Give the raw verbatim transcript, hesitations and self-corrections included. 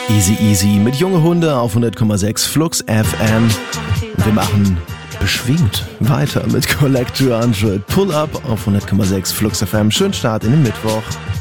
Easy Easy mit Junge Hunde auf hundert Komma sechs Flux F M. Wir machen beschwingt weiter mit Collect two hundred Pull Up auf hundert Komma sechs Flux F M. Schönen Start in den Mittwoch.